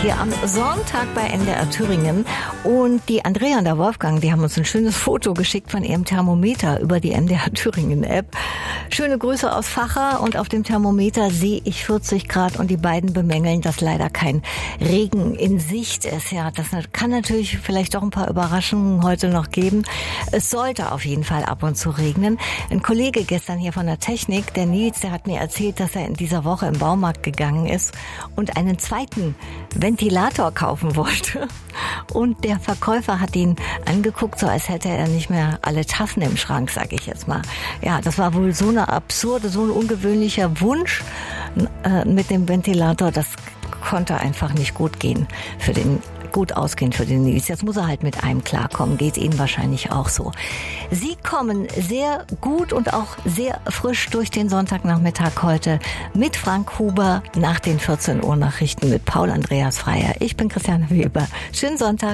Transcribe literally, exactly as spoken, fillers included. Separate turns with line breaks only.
hier am Sonntag bei N D R Thüringen. Und die Andrea und der Wolfgang, die haben uns ein schönes Foto geschickt von ihrem Thermometer über die N D R Thüringen App. Schöne Grüße aus Vacha und auf dem Thermometer sehe ich vierzig Grad und die beiden bemängeln, dass leider kein Regen in Sicht ist. Ja, das kann natürlich vielleicht doch ein paar Überraschungen heute noch geben. Es sollte auf jeden Fall ab und zu regnen. Ein Kollege gestern hier von der Technik, der Nils, der hat mir erzählt, dass er in dieser Woche im Baumarkt gegangen ist und einen zweiten Ventilator kaufen wollte. Und der Verkäufer hat ihn angeguckt, so als hätte er nicht mehr alle Tassen im Schrank, sag ich jetzt mal. Ja, das war wohl so eine absurde, so ein ungewöhnlicher Wunsch äh, mit dem Ventilator. Das konnte einfach nicht gut gehen für den gut ausgehen für den Nils. Jetzt muss er halt mit einem klarkommen. Geht Ihnen wahrscheinlich auch so. Sie kommen sehr gut und auch sehr frisch durch den Sonntagnachmittag heute mit Frank Huber nach den vierzehn Uhr Nachrichten mit Paul Andreas Freier. Ich bin Christiane Weber. Schönen Sonntag.